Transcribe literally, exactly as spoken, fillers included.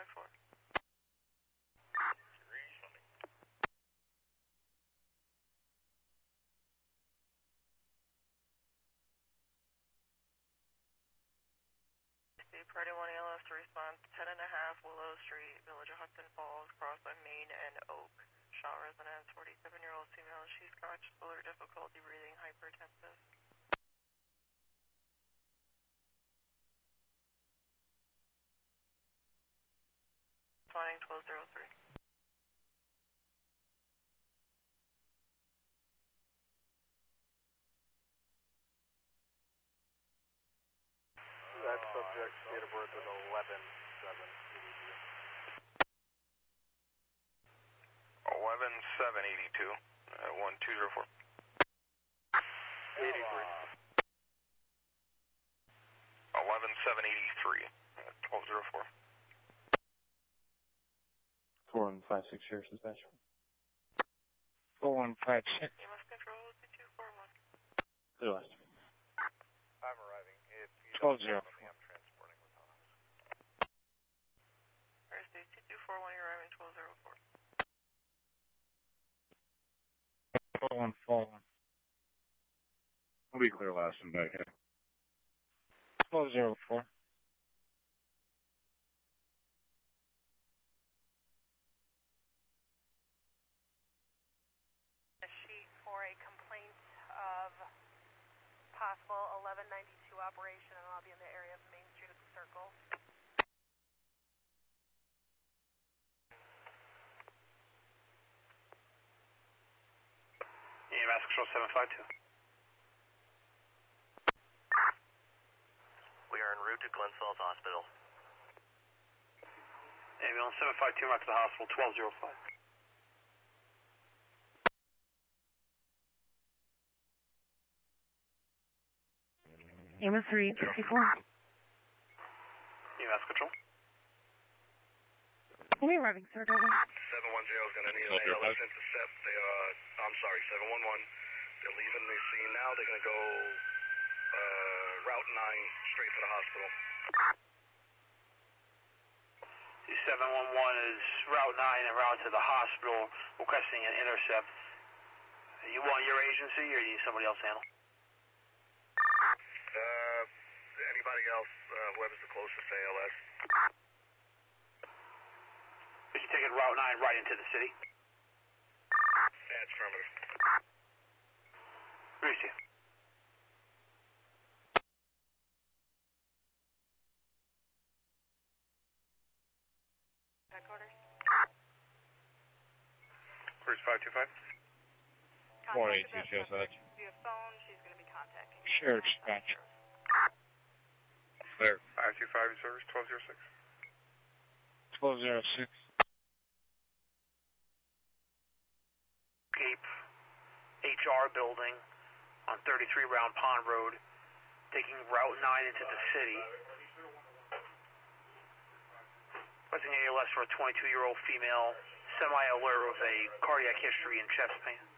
four. Party one A L S to respond ten and a half Willow Street, Village of Hudson Falls, crossed by Main and Oak. Shaw residence, forty-seven year old female. She scratched, fuller difficulty breathing, hypertensive. Responding twelve zero three. That subject, date of birth is eleven seven eighty-two. eleven seven eighty-two, uh, one two zero four. eighty-three. eleven seven eighty-three, uh, twelve zero four. four one five six, Sheriff's Dispatch. four one five six. You must control two two four one. Clear last. I'm arriving. If you twelve don't zero. follow me, I'm transporting with Hans. Thursday, two two four one, you're arriving twelve zero four. four one four one. I'll be clear last and back here. twelve zero four. A sheet for a complaint of possible eleven ninety-two operation, and I'll be in the area of Main Street at the Circle. E M S Control seven five two. We are en route to Glen Falls Hospital. Ambulance seven five two, mark to the hospital, twelve zero five. Ambulance three fifty-four. E M S Control. We're arriving, sir. Over. seven one zero is going to need an A L S intercept. They are, I'm sorry, seven one one. They're leaving the scene now. They're going to go uh, Route nine straight for the hospital. seven one one is Route nine and route to the hospital, requesting an intercept. You want your agency or you need somebody else to handle? Uh, anybody else, uh, whoever's the closest A L S. Is you taking Route nine right into the city? That's affirmative. Reach you. Headquarters. Where's five two five? four eight two, Sheriff's Dispatch. Via phone, she's going to be contacting you. Sheriff's Dispatch. Clear. five two five service, twelve zero six. twelve zero six. Cape H R building on thirty-three Round Pond Road, taking Route nine into the city. Requesting A L S for a twenty-two year old female, semi-alert with a cardiac history and chest pain.